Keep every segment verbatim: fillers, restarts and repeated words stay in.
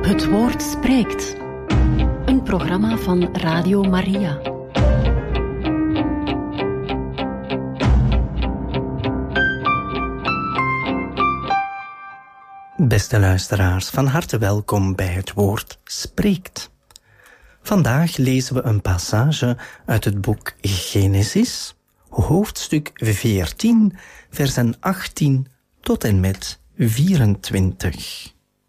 Het woord spreekt. Een programma van Radio Maria. Beste luisteraars, van harte welkom bij Het Woord Spreekt. Vandaag lezen we een passage uit het boek Genesis, hoofdstuk veertien, versen achttien tot en met vierentwintig.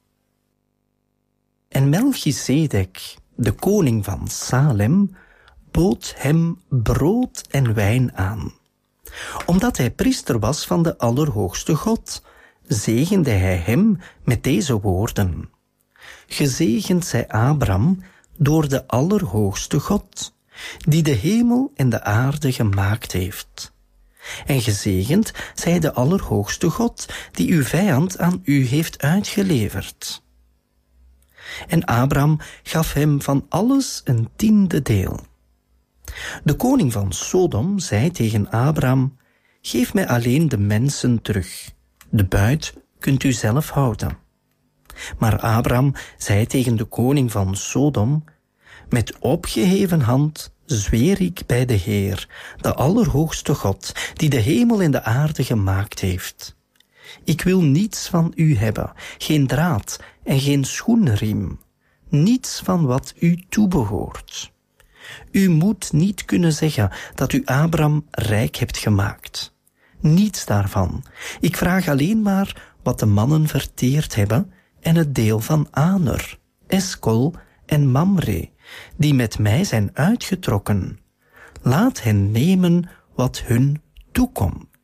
En Melchizedek, de koning van Salem, bood hem brood en wijn aan. Omdat hij priester was van de Allerhoogste God, zegende hij hem met deze woorden. Gezegend zij Abraham door de Allerhoogste God, die de hemel en de aarde gemaakt heeft. En gezegend zij de Allerhoogste God, die uw vijand aan u heeft uitgeleverd. En Abraham gaf hem van alles een tiende deel. De koning van Sodom zei tegen Abraham, geef mij alleen de mensen terug. De buit kunt u zelf houden. Maar Abraham zei tegen de koning van Sodom, met opgeheven hand zweer ik bij de Heer, de Allerhoogste God, die de hemel en de aarde gemaakt heeft. Ik wil niets van u hebben, geen draad en geen schoenriem, niets van wat u toebehoort. U moet niet kunnen zeggen dat u Abraham rijk hebt gemaakt. Niets daarvan. Ik vraag alleen maar wat de mannen verteerd hebben en het deel van Aner, Eskol en Mamre, die met mij zijn uitgetrokken. Laat hen nemen wat hun toekomt.